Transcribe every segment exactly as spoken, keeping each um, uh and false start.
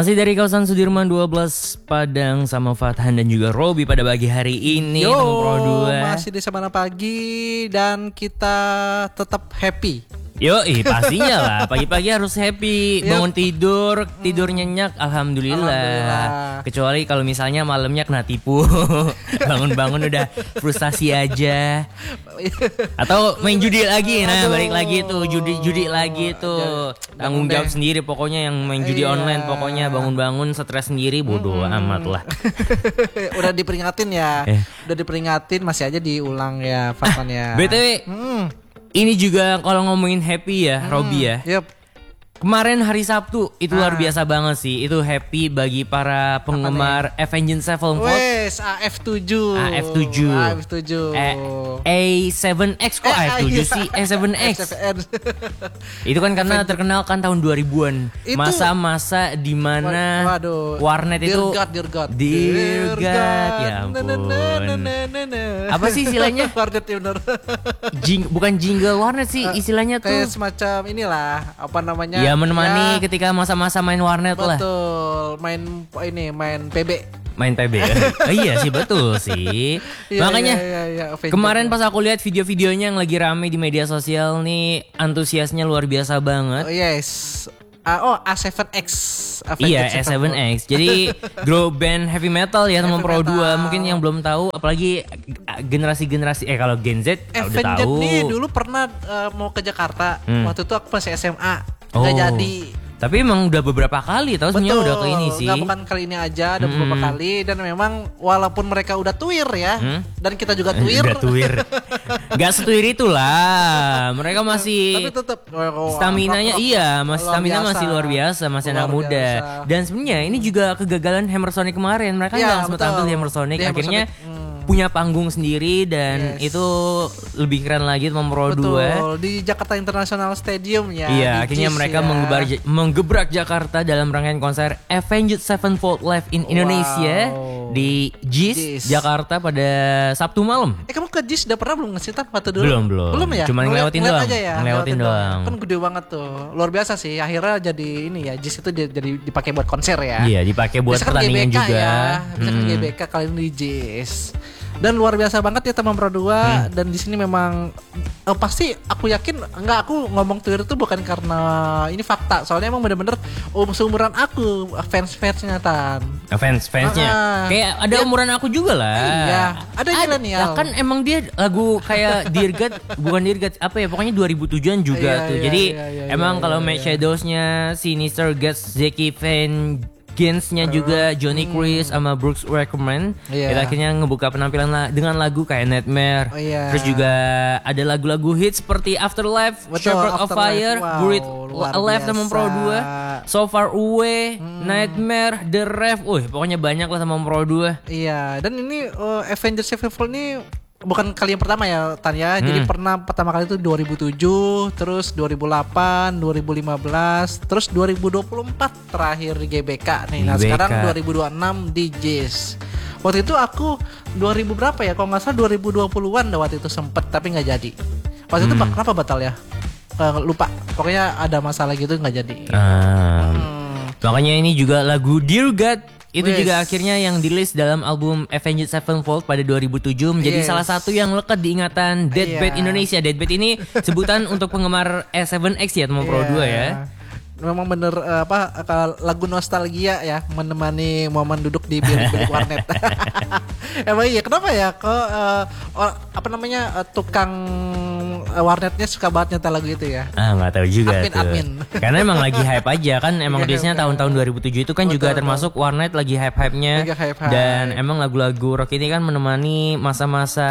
Masih dari kawasan Sudirman dua belas Padang sama Fathan dan juga Robi pada pagi hari ini. Yo, Pro dua. masih di Sabana Pagi dan kita tetap happy. Yo, ih pastinya lah. Pagi-pagi harus happy, bangun tidur, tidur nyenyak, alhamdulillah. Alhamdulillah. Kecuali kalau misalnya malamnya kena tipu, bangun-bangun udah frustasi aja. Atau main judi lagi, nah Aduh. balik lagi tuh judi-judi lagi tuh. Tanggung jawab deh. sendiri pokoknya yang main judi Iya. online, pokoknya bangun-bangun stres sendiri, bodoh amat lah. Udah diperingatin ya, Eh. udah diperingatin masih aja diulang ya, Fathan ya. B T W, Hmm. ini juga kalau ngomongin happy ya, Robi ya. Yup. Kemarin hari Sabtu itu luar Ah. biasa banget sih. Itu happy bagi para penggemar Avenged Sevenfold. Wes A F tujuh. A F tujuh. A F tujuh. Eh, A tujuh X kok A F tujuh sih? A tujuh X. Itu kan karena terkenal kan tahun dua ribuan. Itu- Masa-masa di mana Waduh. warnet Dear itu God, dear God. Dear God, ya Na, na, na, na, ampun. na, na, na. Apa sih istilahnya? Warnet ya bener. Jing, bukan jingle warnet sih istilahnya tuh. Kayak semacam inilah, apa namanya? Ya menemani Ya, ketika masa-masa main warnet lah. betul. Main ini, main P B. Main P B. Oh, iya sih betul sih. Iya, Makanya iya, iya, iya, Avengers. kemarin pas aku lihat video-videonya yang lagi rame di media sosial nih, antusiasnya luar biasa banget. Oh, yes. Ah, oh, A tujuh X. Iya, A tujuh X. Jadi girl band heavy metal ya teman Heavy Pro metal. dua. Mungkin yang belum tahu apalagi generasi-generasi eh kalau Gen Z ah, udah Avenged tahu. nih dulu pernah eh, mau ke Jakarta. Hmm. Waktu itu aku masih S M A. Oh. Nggak jadi. Tapi emang udah beberapa kali tahu sebenarnya udah ke ini sih. Nggak bukan kali ini aja, ada beberapa kali. Dan memang walaupun mereka udah tuir ya, Hmm? dan kita juga tuir. Udah tuir. Gak setuir itulah. Mereka masih Tapi tetap oh, Stamina-nya rock- rock- iya, masih luar stamina biasa. masih luar biasa, masih anak Luar muda. biasa. Dan sebenarnya ini juga kegagalan Hammer Sonic kemarin. Mereka Iya, nggak sempat betul. tampil di Hammer Sonic, Di Hammer akhirnya Sonic, hmm. punya panggung sendiri dan Yes. itu lebih keren lagi teman Pro Betul, dua. di Jakarta International Stadium ya. Iya, di akhirnya J I S mereka ya. menggebar, menggebrak Jakarta dalam rangkaian konser Avenged Sevenfold Live in Indonesia Wow. di J I S J I S. Jakarta pada Sabtu malam. Eh kamu ke J I S udah pernah belum ngasih tan waktu dulu? Belum, belum. Belum ya? Cuman Ngeliat- ngelewatin ngeliat doang. aja ya. Ngelewatin doang. Kan gede banget tuh. Luar biasa sih. Akhirnya jadi ini ya, J I S itu di- jadi dipakai buat konser ya. Iya, dipakai buat Biasa kan pertandingan G B K juga. ya. Bisa kan Hmm. G B K kali ini di J I S. Dan luar biasa banget ya teman Pro dua. Hmm. Dan di sini memang eh, pasti aku yakin enggak, aku ngomong Twitter itu bukan karena ini fakta. Soalnya emang bener-bener um, seumuran aku fans-fansnya Tan. Fans fansnya Ah, kayak ada dia- umuran aku juga lah. Iya, ada milenial. Lah kan emang dia lagu kayak Dear God, bukan Dear God, apa ya pokoknya dua ribu tujuan juga Iya, tuh. iya, Jadi iya, iya, emang iya, kalau iya, Matt iya. Shadows-nya Sinister Guts, Jackie Van Gensnya juga Johnny Chris sama Brooks Recommend. Hmm. Iya. Kita akhirnya ngebuka penampilan la- dengan lagu kayak Nightmare. Oh, iya. Terus juga ada lagu-lagu hits seperti Afterlife, Betul, Shepherd of Afterlife. Fire, Wow, Buried luar Alive teman Pro biasa. dua, So Far Away, Nightmare, The Rev. Wih, pokoknya banyak lah teman Pro dua. Iya, dan ini uh, Avengers Sevenfold ini bukan kali yang pertama ya Tan ya. Jadi Hmm. pernah pertama kali itu dua ribu tujuh, terus dua ribu delapan, dua ribu lima belas, terus dua ribu dua puluh empat terakhir di G B K nih. Nah, G B K. sekarang dua ribu dua puluh enam di J I S. Waktu itu aku dua ribu berapa ya? Kalau nggak salah dua ribu dua puluhan dah waktu itu sempet tapi nggak jadi. Waktu itu Hmm. kenapa batal ya? Eh, lupa. Pokoknya ada masalah gitu nggak jadi. Ah, Hmm. makanya ini juga lagu Dear God itu Yes. juga akhirnya yang di-list dalam album Avenged Sevenfold pada dua ribu tujuh menjadi Yes. salah satu yang lekat diingatan Deathbed Iya. Indonesia. Deathbed ini sebutan untuk penggemar A tujuh X ya teman Pro Iya. dua ya. Memang bener eh, apa eh, lagu nostalgia ya, menemani momen duduk di bilik-bilik warnet. Emang iya, kenapa ya kok eh, oh, apa namanya eh, tukang eh, warnetnya suka banget nyetel lagu itu ya? Ah nggak tahu juga Admin, tuh. admin. Karena emang lagi hype aja kan. Emang Lagi biasanya hype, tahun-tahun dua ribu tujuh itu kan juga Betul, termasuk warnet lagi hype-hype-nya. Lagi hype-hype. Dan emang lagu-lagu rock ini kan menemani masa-masa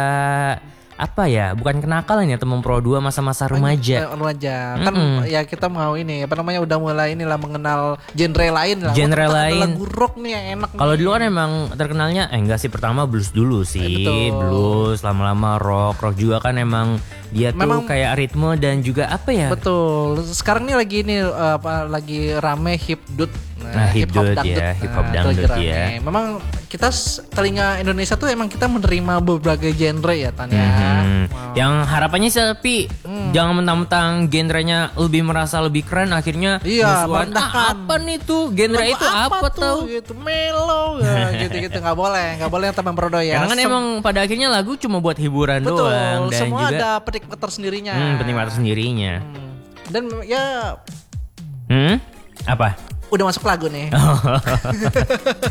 apa ya? Bukan kenakalan ya teman Pro dua, masa-masa remaja. Eh, remaja. Kan Mm-mm. ya kita mau ini apa namanya udah mulai inilah mengenal genre lain lah. Genre Wah, ternyata ada lain. lagu rock nih yang enak. Kalau nih. dulu kan emang terkenalnya eh enggak sih, pertama blues dulu sih. Eh, betul. Blues, lama-lama rock. Rock juga kan emang dia tuh Memang- kayak ritme dan juga apa ya? Betul. Sekarang nih lagi ini eh, apa lagi rame hip dut. Nah, hip dut ya, hip hop Nah, itu dangdut lagi rame. ya. Memang kita s- telinga Indonesia tuh emang kita menerima berbagai genre ya Tan ya. Hmm. Wow. Yang harapannya sih tapi jangan mentang-mentang genrenya lebih merasa lebih keren akhirnya Iya, musuhan, merendahkan. "Ah, apa nih tuh genre Lagu itu apa, tuh tau?" gitu melo ya, gitu-gitu nggak boleh nggak boleh yang teman berodoy ya. Karena kan Sem- emang pada akhirnya lagu cuma buat hiburan betul doang dan semua juga ada penikmat tersendirinya. hmm, penikmat sendirinya. Hmm. Dan ya Hmm? Apa? udah masuk lagu nih.